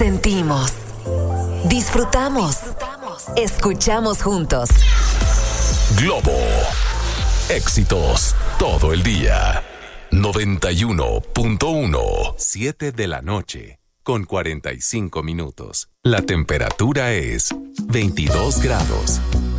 Sentimos, disfrutamos, escuchamos juntos. Globo. Éxitos todo el día. 91.1. 7 de la noche con 45 minutos. La temperatura es 22 grados.